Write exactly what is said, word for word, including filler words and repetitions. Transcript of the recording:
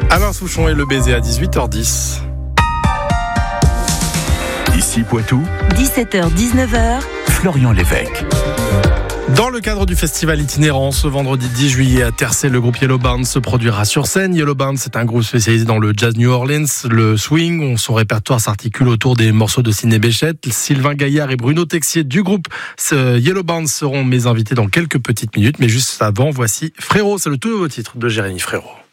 Alain Souchon et le baiser à dix-huit heures dix. Ici Poitou, dix-sept heures dix-neuf heures, Florian Lévesque. Dans le cadre du festival itinérant, ce vendredi dix juillet à Tercey, le groupe Yellow Band se produira sur scène. Yellow Band, c'est un groupe spécialisé dans le jazz New Orleans, le swing. Son répertoire s'articule autour des morceaux de Sidney Bechet. Sylvain Gaillard et Bruno Texier du groupe Yellow Band seront mes invités dans quelques petites minutes. Mais juste avant, voici Frérot, c'est le tout nouveau titre de Jérémy Frérot.